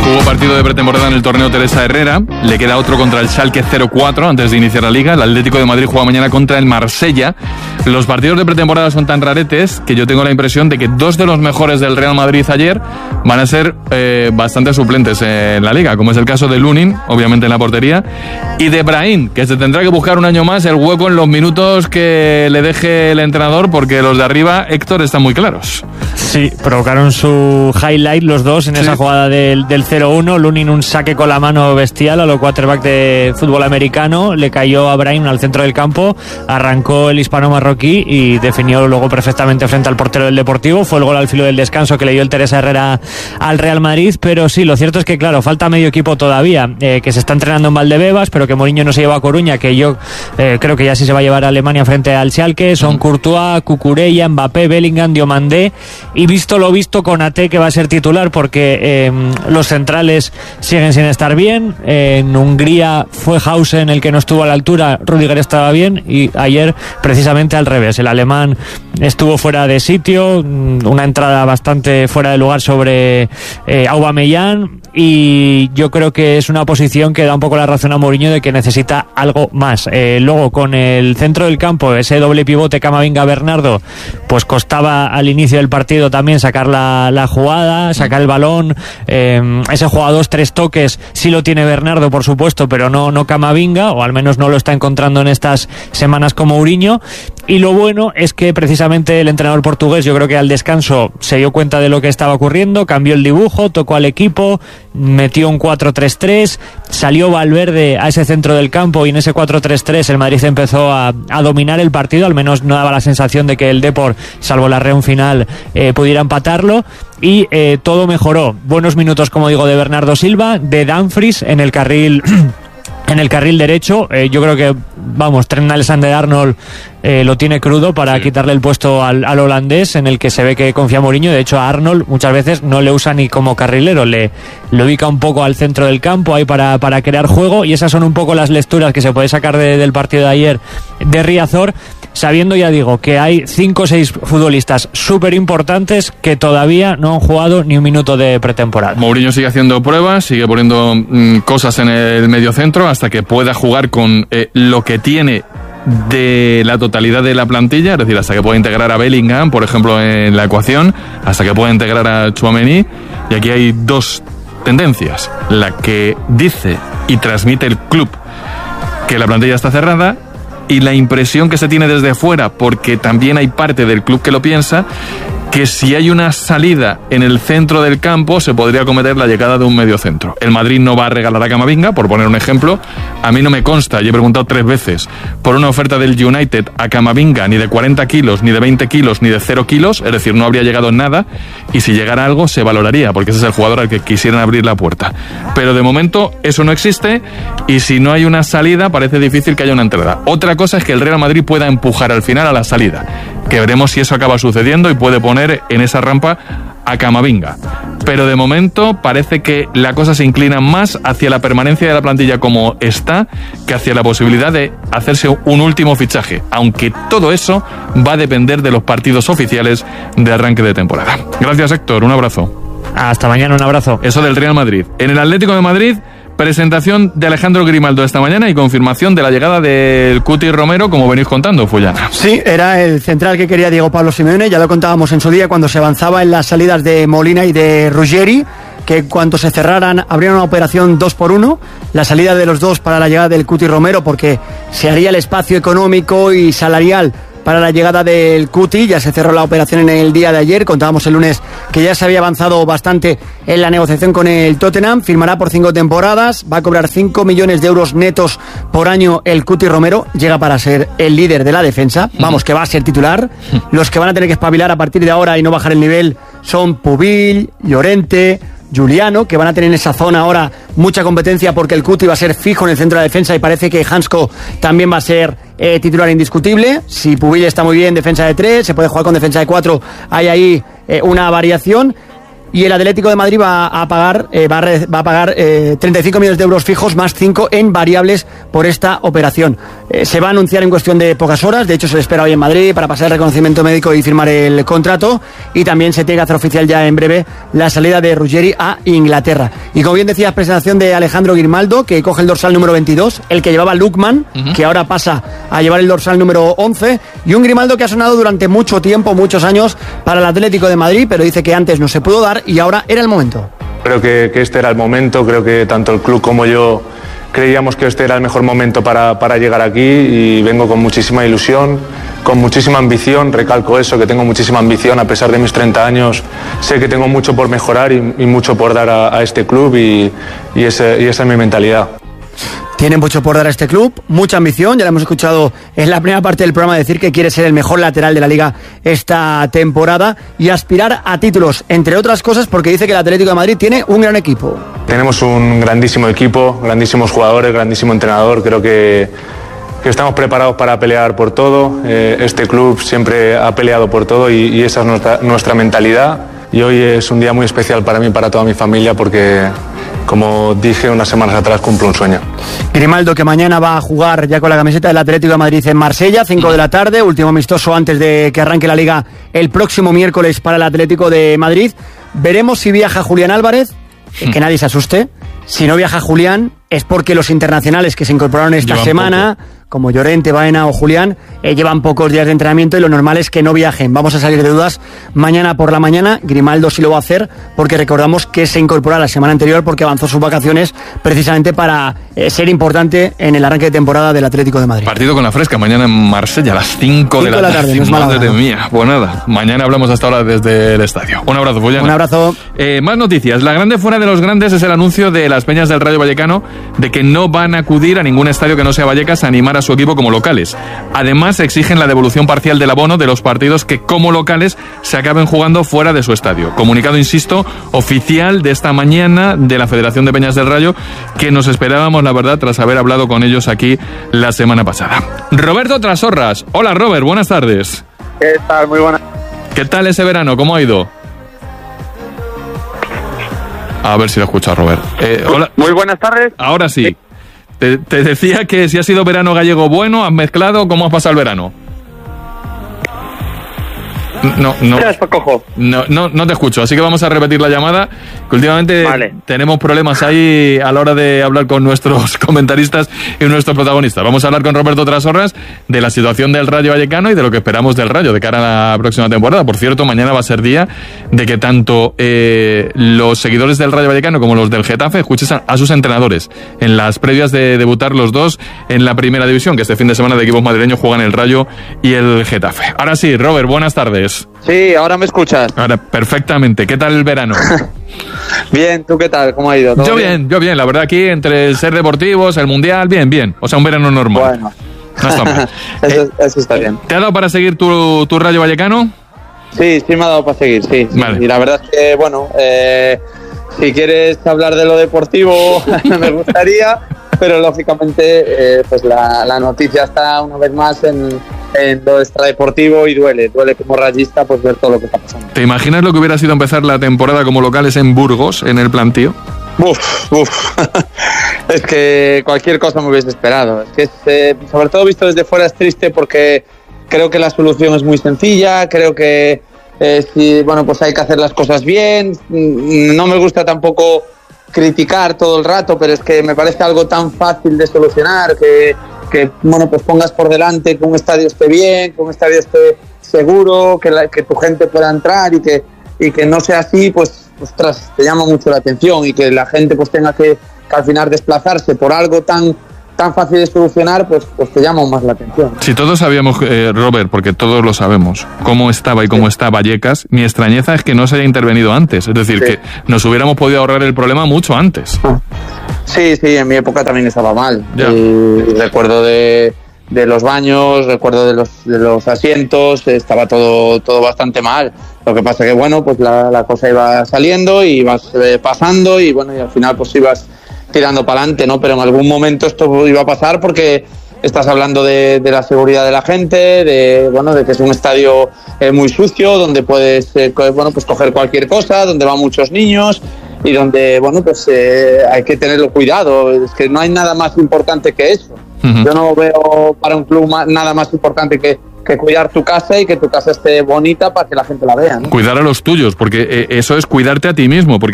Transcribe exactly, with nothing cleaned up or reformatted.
Hubo partido de pretemporada en el torneo Teresa Herrera, le queda otro contra el Schalke cero cuatro antes de iniciar la Liga. El Atlético de Madrid juega mañana contra el Marsella. Los partidos de pretemporada son tan raretes que yo tengo la impresión de que dos de los mejores del Real Madrid ayer van a ser eh, bastante suplentes en la Liga, como es el caso de Lunin, obviamente en la portería, y de Brahim, que se tendrá que buscar un año más el hueco en los minutos que le deje el entrenador, porque los de arriba, Héctor, están muy claros. Sí, provocaron su highlight los dos en sí. Esa jugada del, del cero uno. Lunin un saque con la mano bestial a los quarterback de fútbol americano, le cayó a Brahim al centro del campo, arrancó el hispano marroquí y definió luego perfectamente frente al portero del Deportivo. Fue el gol al filo del descanso que le dio el Teresa Herrera al Real Madrid, pero sí, lo cierto es que claro, falta medio equipo todavía, eh, que se está entrenando en Valdebebas, pero que Mourinho no se lleva a Coruña, que yo eh, creo que ya sí se va a llevar a Alemania frente al Schalke. Son Courtois, Cucurella, Mbappé, Bellingham, Diomandé, y visto lo visto, Konaté, que va a ser titular porque eh, los centrales siguen sin estar bien. Eh, en Hungría fue Hausen el que no estuvo a la altura, Rüdiger estaba bien, y ayer precisamente al revés, el alemán estuvo fuera de sitio, una entrada bastante fuera de lugar sobre eh, Aubameyang, y yo creo que es una posición que da un poco la razón a Mourinho de que necesita algo más. Eh, luego con el centro del campo, ese doble pivote Camavinga-Bernardo, pues costaba al inicio del partido también sacar la, la jugada, sacar el balón. Eh, ese juego a dos, tres toques sí lo tiene Bernardo, por supuesto, pero no, no Camavinga, o al menos no lo está encontrando en estas semanas con Mourinho. Y lo bueno es que precisamente el entrenador portugués, yo creo que al descanso se dio cuenta de lo que estaba ocurriendo, cambió el dibujo, tocó al equipo, metió un cuatro tres tres, salió Valverde a ese centro del campo, y en ese cuatro tres tres el Madrid empezó a, a dominar el partido. Al menos no daba la sensación de que el Depor, salvo la reunión final, eh, pudiera empatarlo, y eh, todo mejoró. Buenos minutos, como digo, de Bernardo Silva, de Dumfries en el carril en el carril derecho. Eh, yo creo que, vamos, Trent Alexander-Arnold eh, lo tiene crudo para sí. quitarle el puesto al, al holandés, en el que se ve que confía Mourinho. De hecho, a Arnold muchas veces no le usa ni como carrilero, le, le ubica un poco al centro del campo ahí para, para crear juego, y esas son un poco las lecturas que se puede sacar de, del partido de ayer de Riazor, sabiendo, ya digo, que hay cinco o seis futbolistas súper importantes que todavía no han jugado ni un minuto de pretemporada. Mourinho sigue haciendo pruebas, sigue poniendo mmm, cosas en el medio centro hasta que pueda jugar con eh, lo que tiene de la totalidad de la plantilla, es decir, hasta que pueda integrar a Bellingham, por ejemplo, en la ecuación, hasta que pueda integrar a Tchouaméni. Y aquí hay dos tendencias: la que dice y transmite el club que la plantilla está cerrada, y la impresión que se tiene desde fuera, porque también hay parte del club que lo piensa, que si hay una salida en el centro del campo se podría cometer la llegada de un mediocentro. El Madrid no va a regalar a Camavinga, por poner un ejemplo. A mí no me consta, y he preguntado tres veces por una oferta del United a Camavinga, ni de cuarenta kilos, ni de veinte kilos, ni de cero kilos, es decir, no habría llegado nada, y si llegara algo se valoraría, porque ese es el jugador al que quisieran abrir la puerta. Pero de momento eso no existe, y si no hay una salida parece difícil que haya una entrada. Otra cosa es que el Real Madrid pueda empujar al final a la salida, que veremos si eso acaba sucediendo y puede poner en esa rampa a Camavinga. Pero de momento parece que la cosa se inclina más hacia la permanencia de la plantilla como está que hacia la posibilidad de hacerse un último fichaje, aunque todo eso va a depender de los partidos oficiales de arranque de temporada. Gracias, Héctor, un abrazo. Hasta mañana, un abrazo. Eso del Real Madrid. En el Atlético de Madrid, presentación de Alejandro Grimaldo esta mañana y confirmación de la llegada del Cuti Romero, como venís contando, Fullana. Sí, era el central que quería Diego Pablo Simeone, ya lo contábamos en su día cuando se avanzaba en las salidas de Molina y de Ruggeri, que cuando se cerraran habría una operación dos por uno, la salida de los dos para la llegada del Cuti Romero, porque se haría el espacio económico y salarial para la llegada del Cuti. Ya se cerró la operación en el día de ayer. Contábamos el lunes que ya se había avanzado bastante en la negociación con el Tottenham. Firmará por cinco temporadas, va a cobrar cinco millones de euros netos por año el Cuti Romero. Llega para ser el líder de la defensa, vamos, que va a ser titular. Los que van a tener que espabilar a partir de ahora y no bajar el nivel son Pubil, Llorente, Juliano, que van a tener en esa zona ahora mucha competencia, porque el Cuti va a ser fijo en el centro de la defensa y parece que Hansko también va a ser eh, titular indiscutible. Si Pubil está muy bien defensa de tres, se puede jugar con defensa de cuatro, hay ahí eh, una variación. y el Atlético de Madrid va a pagar eh, va, a re, va a pagar eh, treinta y cinco millones de euros fijos más cinco en variables por esta operación. Eh, se va a anunciar en cuestión de pocas horas, de hecho se le espera hoy en Madrid para pasar el reconocimiento médico y firmar el contrato, y también se tiene que hacer oficial ya en breve la salida de Ruggeri a Inglaterra. Y como bien decías, presentación de Alejandro Grimaldo, que coge el dorsal número veintidós, el que llevaba Lukman, uh-huh. que ahora pasa a llevar el dorsal número once, y un Grimaldo que ha sonado durante mucho tiempo, muchos años para el Atlético de Madrid, pero dice que antes no se pudo dar y ahora era el momento. Creo que, que este era el momento, creo que tanto el club como yo creíamos que este era el mejor momento para, para llegar aquí, y vengo con muchísima ilusión, con muchísima ambición, recalco eso, que tengo muchísima ambición a pesar de mis treinta años, sé que tengo mucho por mejorar y, y mucho por dar a, a este club, y, y, ese, y esa es mi mentalidad. Tiene mucho por dar a este club, mucha ambición, ya lo hemos escuchado en la primera parte del programa decir que quiere ser el mejor lateral de la Liga esta temporada y aspirar a títulos, entre otras cosas porque dice que el Atlético de Madrid tiene un gran equipo. Tenemos un grandísimo equipo, grandísimos jugadores, grandísimo entrenador, creo que, que estamos preparados para pelear por todo, eh, este club siempre ha peleado por todo, y, y esa es nuestra, nuestra mentalidad, y hoy es un día muy especial para mí y para toda mi familia porque, como dije unas semanas atrás, cumplo un sueño. Grimaldo, que mañana va a jugar ya con la camiseta del Atlético de Madrid en Marsella, cinco de la tarde, último amistoso antes de que arranque la Liga el próximo miércoles para el Atlético de Madrid. Veremos si viaja Julián Álvarez, que nadie se asuste. Si no viaja Julián es porque los internacionales que se incorporaron esta llevan semana, poco. como Llorente, Baena o Julián, eh, llevan pocos días de entrenamiento y lo normal es que no viajen. Vamos a salir de dudas mañana por la mañana. Grimaldo sí lo va a hacer porque recordamos que se incorporó la semana anterior porque avanzó sus vacaciones precisamente para eh, ser importante en el arranque de temporada del Atlético de Madrid. Partido con la Fresca mañana en Marsella a las cinco de la, de la tarde. No es Madre de mía. Pues nada, mañana hablamos hasta ahora desde el estadio. Un abrazo, Fullana. Un abrazo. Eh, más noticias. La grande fuera de los grandes es el anuncio de las Peñas del Rayo Vallecano de que no van a acudir a ningún estadio que no sea Vallecas a animar a su equipo como locales. Además, exigen la devolución parcial del abono de los partidos que como locales se acaben jugando fuera de su estadio. Comunicado, insisto, oficial de esta mañana de la Federación de Peñas del Rayo, que nos esperábamos, la verdad, tras haber hablado con ellos aquí la semana pasada. Roberto Trasorras. Hola, Robert, buenas tardes. ¿Qué tal? Muy buenas. ¿Qué tal ese verano? ¿Cómo ha ido? A ver si lo escucha Robert. Eh, hola. Muy buenas tardes. Ahora sí. Te, te decía que si ha sido verano gallego bueno, has mezclado, ¿cómo has pasado el verano? No, no, no, no, no te escucho, así que vamos a repetir la llamada, que últimamente vale. tenemos problemas ahí a la hora de hablar con nuestros comentaristas y nuestros protagonistas. Vamos a hablar con Roberto Trasorras de la situación del Rayo Vallecano y de lo que esperamos del Rayo de cara a la próxima temporada. Por cierto, mañana va a ser día de que tanto eh, los seguidores del Rayo Vallecano como los del Getafe escuchen a, a sus entrenadores en las previas de debutar los dos en la primera división, que este fin de semana de equipos madrileños juegan el Rayo y el Getafe. Ahora sí, Robert, buenas tardes. Sí, ahora me escuchas. Ahora, perfectamente. ¿Qué tal el verano? Bien, ¿tú qué tal? ¿Cómo ha ido? Yo bien? bien, yo bien. La verdad, aquí entre el ser deportivos, el mundial, bien, bien. O sea, un verano normal. Bueno. No está mal. eso, eh, eso está bien. ¿Te ha dado para seguir tu, tu Rayo Vallecano? Sí, sí me ha dado para seguir, sí. sí. Vale. Y la verdad es que, bueno, eh, si quieres hablar de lo deportivo, me gustaría, pero lógicamente, eh, pues la, la noticia está una vez más en... en lo extradeportivo y duele, duele como rayista pues ver todo lo que está pasando. ¿Te imaginas lo que hubiera sido empezar la temporada como locales en Burgos, en el plantío? Uf, uf. Es que cualquier cosa me hubiese esperado. Es que es, eh, sobre todo visto desde fuera es triste porque creo que la solución es muy sencilla, creo que eh, si, bueno, pues hay que hacer las cosas bien. No me gusta tampoco criticar todo el rato, pero es que me parece algo tan fácil de solucionar que que bueno, pues pongas por delante que un estadio esté bien, que un estadio esté seguro, que, la, que tu gente pueda entrar y que, y que no sea así, pues ostras, te llama mucho la atención y que la gente pues tenga que, que al final desplazarse por algo tan tan fácil de solucionar, pues, pues te llama más la atención. Si todos sabíamos, eh, Robert, porque todos lo sabemos, cómo estaba y cómo sí. está Vallecas, mi extrañeza es que no se haya intervenido antes, es decir, sí. que nos hubiéramos podido ahorrar el problema mucho antes. Sí, sí, en mi época también estaba mal. Y recuerdo de, de los baños, recuerdo de los, de los asientos, estaba todo, todo bastante mal. Lo que pasa que, bueno, pues la, la cosa iba saliendo y ibas eh, pasando y, bueno, y al final pues ibas tirando para adelante, ¿no? Pero en algún momento esto iba a pasar porque estás hablando de, de la seguridad de la gente, de bueno, de que es un estadio eh, muy sucio, donde puedes eh, co- bueno, pues coger cualquier cosa, donde van muchos niños y donde bueno, pues eh, hay que tenerlo cuidado. Es que no hay nada más importante que eso. Uh-huh. Yo no veo para un club más, nada más importante que, que cuidar tu casa y que tu casa esté bonita para que la gente la vea, ¿no? Cuidar a los tuyos, porque eh, eso es cuidarte a ti mismo, porque